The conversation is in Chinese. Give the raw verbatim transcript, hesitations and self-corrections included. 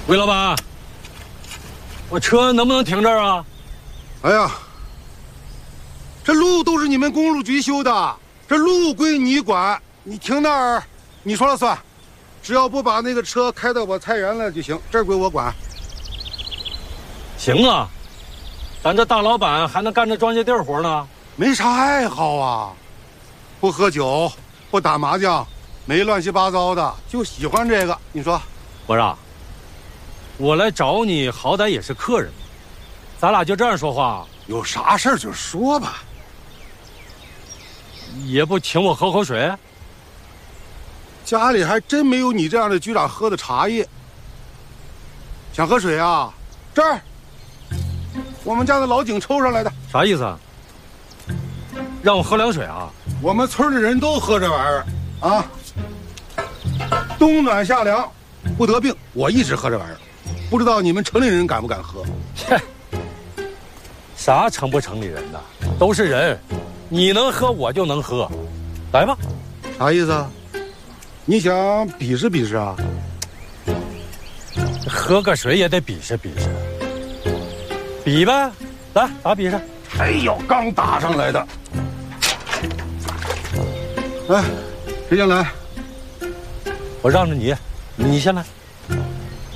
魏老板，我车能不能停这儿啊？ 哎呀，这路都是你们公路局修的，这路归你管，你停那儿，你说了算，只要不把那个车开到我菜园了就行，这儿归我管。 行啊，咱这大老板还能干着庄稼地活呢。 没啥爱好啊，不喝酒，不打麻将，没乱七八糟的，就喜欢这个。你说， 我说，我来找你，好歹也是客人，咱俩就这样说话， 有啥事儿就说吧。 也不请我喝口水？ 家里还真没有你这样的局长喝的茶叶。想喝水啊？这儿，我们家的老井抽上来的。 啥意思啊？让我喝凉水啊？ 我们村的人都喝这玩意儿啊，冬暖夏凉，不得病。我一直喝这玩意儿，不知道你们城里人敢不敢喝？ 切，啥城不城里人的，都是人，你能喝我就能喝，来吧。 啥意思啊？你想比试比试啊？ 喝个水也得比试比试，比呗，来打比试。 哎呦，刚打上来的。哎，谁先来？ 我让着你，你先来。